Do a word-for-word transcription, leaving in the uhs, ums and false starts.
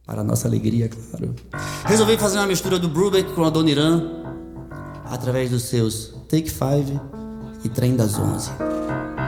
Para a nossa alegria, claro. Resolvi fazer uma mistura do Brubeck com a Adoniran através dos seus Take Five e Trem das Onze.